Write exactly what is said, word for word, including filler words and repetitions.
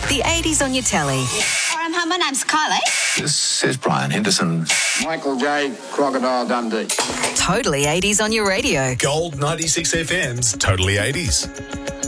The eighties on your telly. Um, hi, my name's Kylie. This is Brian Henderson. Michael J. Crocodile Dundee. Totally eighties on your radio. Gold ninety-six F M's Totally eighties.